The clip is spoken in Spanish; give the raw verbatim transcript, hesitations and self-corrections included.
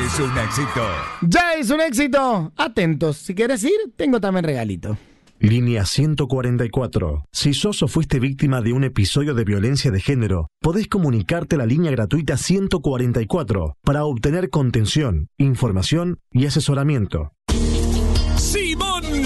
es un éxito. Ya es un éxito. Atentos, si quieres ir, tengo también regalito. Línea ciento cuarenta y cuatro. Si sos o fuiste víctima de un episodio de violencia de género, podés comunicarte a la línea gratuita ciento cuarenta y cuatro para obtener contención, información y asesoramiento.